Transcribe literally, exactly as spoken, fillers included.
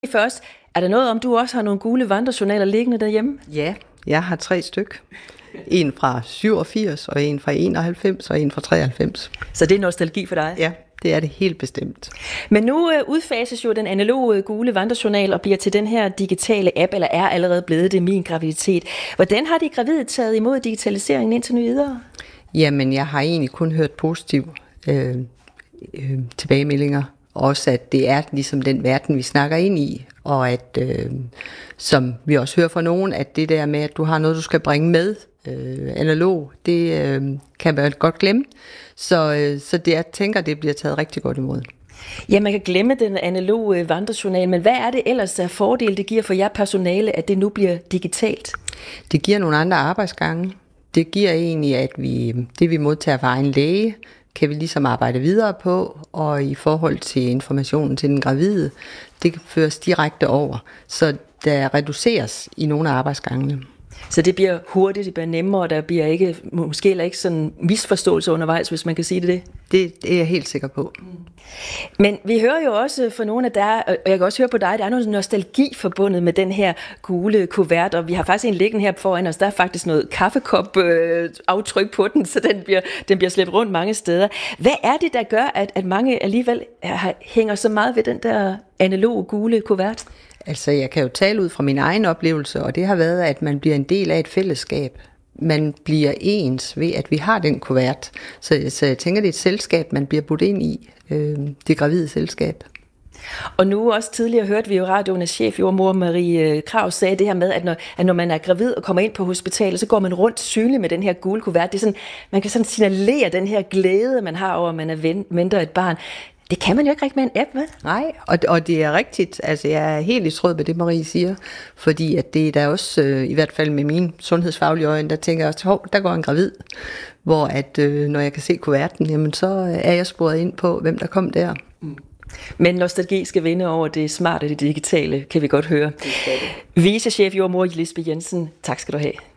Først, er der noget om, du også har nogle gule vandrejournaler liggende derhjemme? Ja, jeg har tre styk. En fra syvogfirs, og en fra enoghalvfems, og en fra treoghalvfems. Så det er nostalgi for dig? Ja, det er det helt bestemt. Men nu øh, udfases jo den analoge gule vandrejournal og bliver til den her digitale app, eller er allerede blevet det, Min Graviditet. Hvordan har de gravide taget imod digitaliseringen indtil nu videre? Jamen, jeg har egentlig kun hørt positive øh, øh, tilbagemeldinger. Også at det er ligesom den verden, vi snakker ind i, og at, øh, som vi også hører fra nogen, at det der med, at du har noget, du skal bringe med, øh, analog, det øh, kan man godt glemme. Så, øh, så det, jeg tænker, det bliver taget rigtig godt imod. Ja, man kan glemme den analoge vandrejournal, men hvad er det ellers af fordele, det giver for jer personale, at det nu bliver digitalt? Det giver nogle andre arbejdsgange. Det giver egentlig, at vi, det vi modtager fra egen læge, kan vi ligesom arbejde videre på, og i forhold til informationen til den gravide, det føres direkte over, så der reduceres i nogle af arbejdsgangene. Så det bliver hurtigt, det bliver nemmere, og der bliver ikke, måske heller ikke sådan misforståelse undervejs, hvis man kan sige det det? Det, det er jeg helt sikker på. Mm. Men vi hører jo også for nogle af der, og jeg kan også høre på dig, der er noget nostalgi forbundet med den her gule kuvert, og vi har faktisk en liggende her foran os, der er faktisk noget kaffekop-aftryk på den, så den bliver, den bliver slæbt rundt mange steder. Hvad er det, der gør, at, at mange alligevel hænger så meget ved den der analoge gule kuvert? Altså, jeg kan jo tale ud fra min egen oplevelse, og det har været, at man bliver en del af et fællesskab. Man bliver ens ved, at vi har den kuvert. Så, så jeg tænker, det er et selskab, man bliver budt ind i, øh, det gravide selskab. Og nu også tidligere hørte vi jo radioens chefjordmor Marie Kraus sagde det her med, at når, at når man er gravid og kommer ind på hospitalet, så går man rundt synlig med den her gule kuvert. Det er sådan, man kan sådan signalere den her glæde, man har over, at man er venter et barn. Det kan man jo ikke rigtig med en app, vel? Nej, og, og det er rigtigt. Altså, jeg er helt i tråd med det, Marie siger. Fordi at det er der også, øh, i hvert fald med mine sundhedsfaglige øjne, der tænker jeg også, hov, der går en gravid. Hvor at, øh, når jeg kan se kuverten, jamen, så er jeg sporet ind på, hvem der kom der. Mm. Men nostalgi skal vinde over det smarte, det digitale, kan vi godt høre. Vicechef jordmor Lisbeth Jensen, tak skal du have.